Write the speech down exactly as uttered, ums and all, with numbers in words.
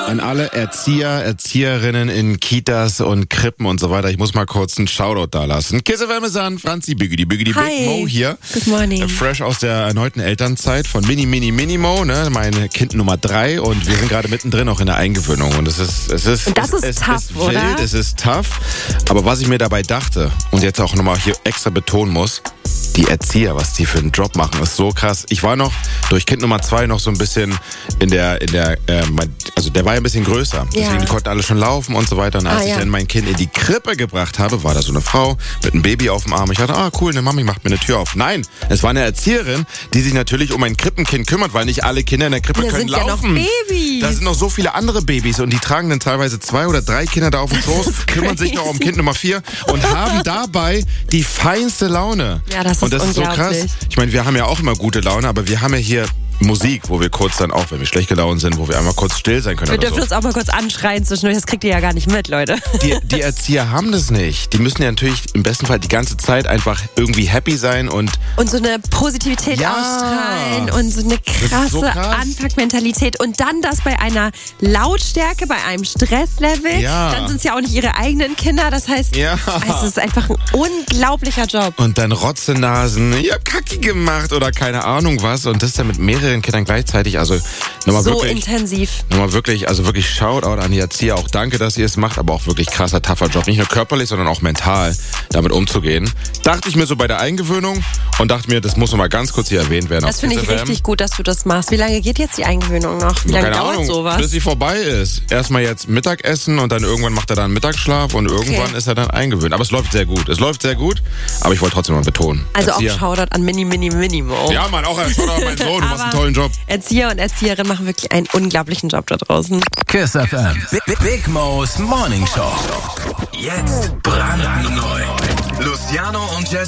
An alle Erzieher, Erzieherinnen in Kitas und Krippen und so weiter. Ich muss mal kurz einen Shoutout da lassen. Kiss F M ist an, Franzi Bügedi, Bügedi, Big Mo hier. Good morning. Fresh aus der erneuten Elternzeit von Mini, Mini, Mini Mo, ne? Mein Kind Nummer drei und wir sind gerade mittendrin auch in der Eingewöhnung. Und es ist, es ist, und das es, ist es tough, ist oder? wild, es ist tough. Aber was ich mir dabei dachte und jetzt auch nochmal hier extra betonen muss, die Erzieher, was die für einen Job machen, ist so krass. Ich war noch durch Kind Nummer zwei noch so ein bisschen in der, in der, äh, also der war ja ein bisschen größer. Deswegen, Ja. die konnten alle schon laufen und so weiter. Und als Ah, ich ja. dann mein Kind in die Krippe gebracht habe, war da so eine Frau mit einem Baby auf dem Arm. Ich dachte, ah cool, eine Mami macht mir eine Tür auf. Nein, es war eine Erzieherin, die sich natürlich um ein Krippenkind kümmert, weil nicht alle Kinder in der Krippe Da können sind ja noch laufen. Babys. Da sind noch so viele andere Babys und die tragen dann teilweise zwei oder drei Kinder da auf dem Schoß, kümmern sich noch um crazy. Kind Nummer vier und haben dabei die feinste Laune. Ja, das ist und das ist so krass. unglaublich. Ich meine, wir haben ja auch immer gute Laune, aber wir haben ja hier Musik, wo wir kurz dann auch, wenn wir schlecht gelaunt sind, wo wir einmal kurz still sein können Wir oder dürfen so. uns auch mal kurz anschreien zwischendurch, das kriegt ihr ja gar nicht mit, Leute. Die, die Erzieher haben das nicht. Die müssen ja natürlich im besten Fall die ganze Zeit einfach irgendwie happy sein und Und so eine Positivität Ja. ausstrahlen und so eine ist krasse so krass. Anpackmentalität. Und dann das bei einer Lautstärke, bei einem Stresslevel. Ja. Dann sind es ja auch nicht ihre eigenen Kinder. Das heißt, Ja. es ist einfach ein unglaublicher Job. und dann Rotzenasen, ich hab Kacki gemacht oder keine Ahnung was und das dann mit mehreren Kindern gleichzeitig. Also nochmal So wirklich, intensiv. nochmal wirklich, also wirklich Shoutout an die Erzieher. Auch danke, dass ihr es macht, aber auch wirklich krasser, tougher Job. Nicht nur körperlich, sondern auch mental damit umzugehen. Dachte ich mir so bei der Eingewöhnung und dachte mir, das muss noch mal ganz kurz hier erwähnt werden. Das auf finde ich Kiss F M. richtig gut, dass du das machst. Wie lange geht jetzt die Eingewöhnung noch? Wie lange Keine dauert Ahnung, sowas? bis sie vorbei ist. Erstmal jetzt Mittagessen und dann irgendwann macht er dann Mittagsschlaf und irgendwann Okay. ist er dann eingewöhnt. Aber es läuft sehr gut. Es läuft sehr gut, aber ich wollte trotzdem mal betonen. Also Erzieher- auch Shoutout an Mini, Mini, Minimo. Ja, Mann, auch ein Shoutout an meinen Sohn. Du machst einen Aber tollen Job. Erzieher und Erzieherinnen machen wirklich einen unglaublichen Job da draußen. Kiss F M. Big, Big, Big Mo's Morning Show. Jetzt brandneu. Luciano und Jess